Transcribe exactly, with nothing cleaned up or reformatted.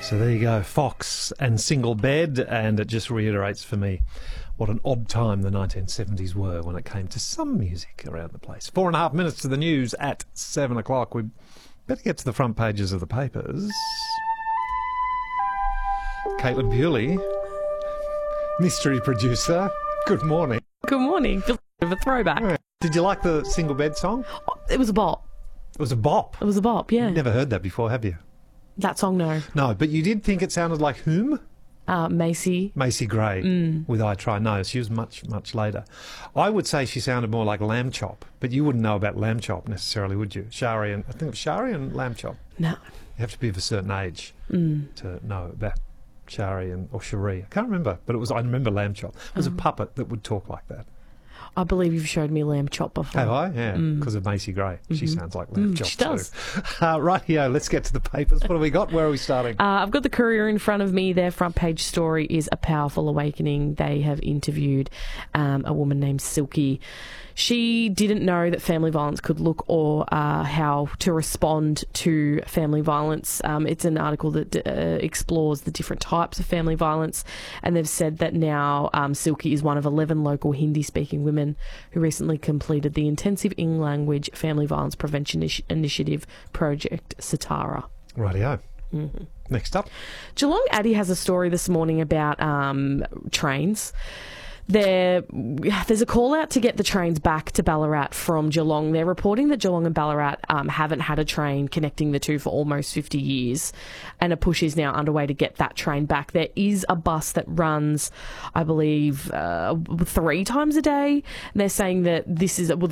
So there you go, Fox and Single Bed, and it just reiterates for me what an odd time the nineteen seventies were when it came to some music around the place. Four and a half minutes to the news at seven o'clock. We better get to the front pages of the papers. Caitlin Bewley, mystery producer, good morning. Good morning. Feels like a bit of a throwback. Yeah. Did you like the Single Bed song? Oh, it was a bop. It was a bop. It was a bop, yeah. You've never heard that before, have you? That song, no. No, but you did think it sounded like whom? Uh, Macy. Macy Gray Mm. with I Try No. She was much, much later. I would say she sounded more like Lamb Chop, but you wouldn't know about Lamb Chop necessarily, would you? Shari and I think it was Shari and Lamb Chop. No. You have to be of a certain age Mm. to know about Shari and or Cherie. I can't remember, but it was. I remember Lamb Chop. It was Oh. a puppet that would talk like that. I believe you've showed me Lamb Chop before. Have I? Yeah, Mm. because of Macy Gray. She Mhm. sounds like Lamb Mm, Chop she does. too. Uh, right here, let's get to the papers. What have we got? Where are we starting? Uh, I've got the Courier in front of me. Their front page story is a powerful awakening. They have interviewed um, a woman named Silky. She didn't know that family violence could look or uh, how to respond to family violence. Um, it's an article that uh, explores the different types of family violence, and they've said that now um, Silky is one of eleven local Hindi-speaking women who recently completed the Intensive In-Language Family Violence Prevention Initi- Initiative Project Sitara. Rightio. Mm-hmm. Next up. Geelong Addy has a story this morning about um, trains. There, there's a call out to get the trains back to Ballarat from Geelong. They're reporting that Geelong and Ballarat um, haven't had a train connecting the two for almost fifty years, and a push is now underway to get that train back. There is a bus that runs, I believe, uh, three times a day. And they're saying that this is well,